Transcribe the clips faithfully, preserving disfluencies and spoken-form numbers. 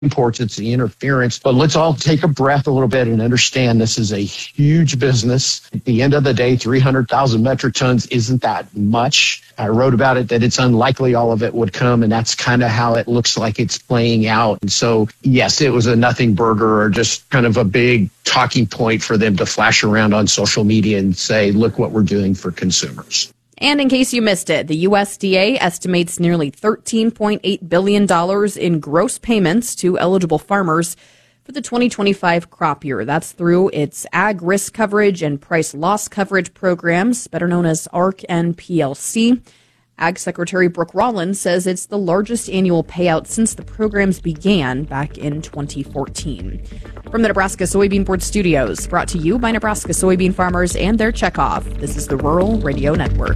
imports, it's the interference. But let's all take a breath a little bit and understand this is a huge business. At the end of the day, three hundred thousand metric tons isn't that much. I wrote about it that it's unlikely all of it would come, and that's kind of how it looks like it's playing out. And so, yes, it was a nothing burger or just kind of a big talking point for them to flash around on social media and say, look what we're doing for consumers. And in case you missed it, the U S D A estimates nearly thirteen point eight billion dollars in gross payments to eligible farmers for the twenty twenty-five crop year. That's through its ag risk coverage and price loss coverage programs, better known as A R C and P L C. Ag Secretary Brooke Rollins says it's the largest annual payout since the programs began back in twenty fourteen. From the Nebraska Soybean Board Studios, brought to you by Nebraska soybean farmers and their checkoff, this is the Rural Radio Network.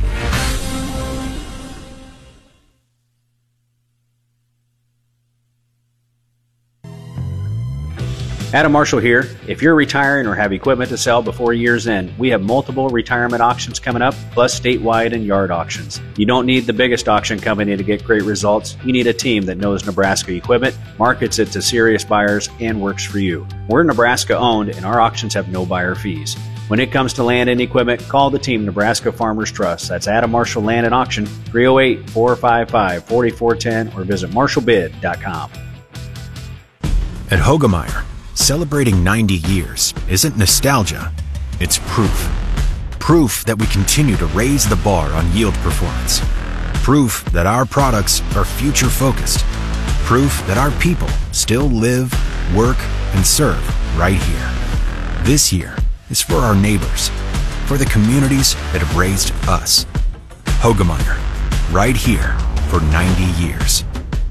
Adam Marshall here. If you're retiring or have equipment to sell before year's end, we have multiple retirement auctions coming up, plus statewide and yard auctions. You don't need the biggest auction company to get great results. You need a team that knows Nebraska equipment, markets it to serious buyers, and works for you. We're Nebraska owned, and our auctions have no buyer fees. When it comes to land and equipment, call the team Nebraska Farmers Trust. That's Adam Marshall Land and Auction, three oh eight, four five five, four four one zero, or visit marshall bid dot com. At Hoegemeyer, celebrating ninety years isn't nostalgia, it's proof. Proof that we continue to raise the bar on yield performance. Proof that our products are future-focused. Proof that our people still live, work, and serve right here. This year is for our neighbors, for the communities that have raised us. Hoegemeyer, right here for ninety years.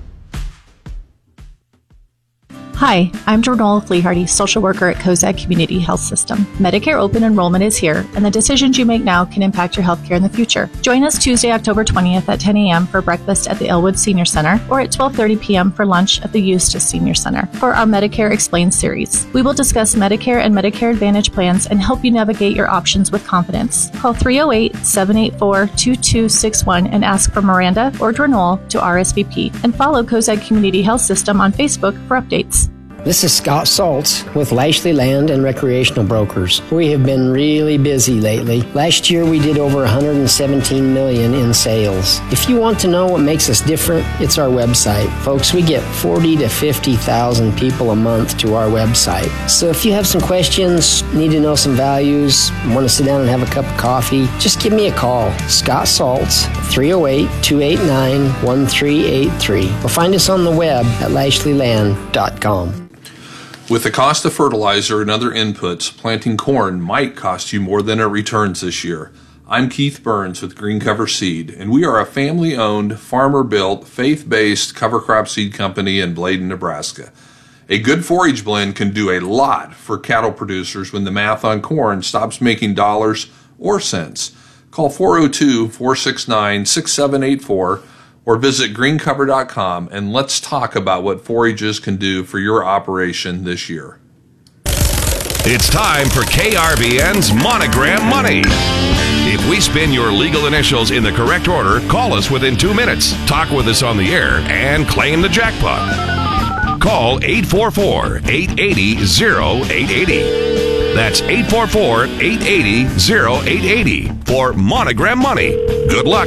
Hi, I'm Jornola Fleehardy, social worker at Cozad Community Health System. Medicare open enrollment is here, and the decisions you make now can impact your healthcare in the future. Join us Tuesday, October twentieth at ten a.m. for breakfast at the Elwood Senior Center, or at twelve thirty p.m. for lunch at the Eustis Senior Center for our Medicare Explained series. We will discuss Medicare and Medicare Advantage plans and help you navigate your options with confidence. Call three oh eight, seven eight four, two two six one and ask for Miranda or Jornola to R S V P. And follow Cozad Community Health System on Facebook for updates. This is Scott Saltz with Lashley Land and Recreational Brokers. We have been really busy lately. Last year we did over one hundred seventeen million dollars in sales. If you want to know what makes us different, it's our website. Folks, we get forty to fifty thousand people a month to our website. So if you have some questions, need to know some values, want to sit down and have a cup of coffee, just give me a call. Scott Saltz, three oh eight, two eight nine, one three eight three. Or find us on the web at lashley land dot com. With the cost of fertilizer and other inputs, planting corn might cost you more than it returns this year. I'm Keith Burns with Green Cover Seed, and we are a family-owned, farmer-built, faith-based cover crop seed company in Bladen, Nebraska. A good forage blend can do a lot for cattle producers when the math on corn stops making dollars or cents. Call four oh two, four six nine, six seven eight four or visit green cover dot com and let's talk about what forages can do for your operation this year. It's time for K R B N's Monogram Money. If we spin your legal initials in the correct order, call us within two minutes, talk with us on the air, and claim the jackpot. Call eight four four, eight eight zero, oh eight eight oh. That's eight four four, eight eight zero, oh eight eight oh for Monogram Money. Good luck.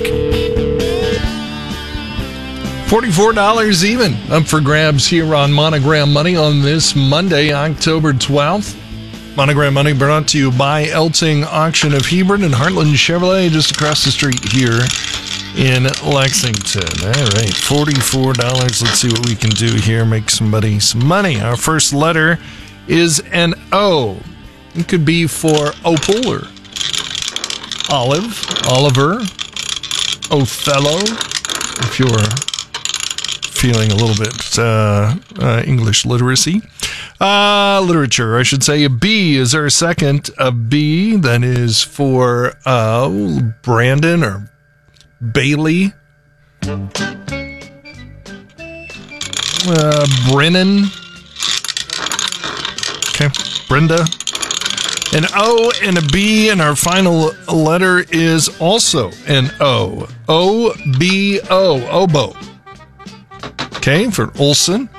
forty-four dollars even up for grabs here on Monogram Money on this Monday, October twelfth. Monogram Money brought to you by Elting Auction of Hebron and Heartland Chevrolet just across the street here in Lexington. All right, forty-four dollars. Let's see what we can do here. Make somebody some money. Our first letter is an O. It could be for Opal or Olive, Oliver, Othello, if you're feeling a little bit uh, uh, English literacy. Uh, literature, I should say. A B is our second. A B, that is for uh, Brandon or Bailey. Uh, Brennan. Okay, Brenda. An O and a B, and our final letter is also an O. O B O. Oboe. Okay, for Olson.